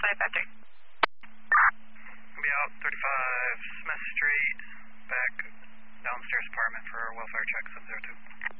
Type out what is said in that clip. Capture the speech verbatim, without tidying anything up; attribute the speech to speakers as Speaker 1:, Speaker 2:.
Speaker 1: five five three.
Speaker 2: I'll be out thirty-five Smith Street, back downstairs apartment for welfare check seven zero two.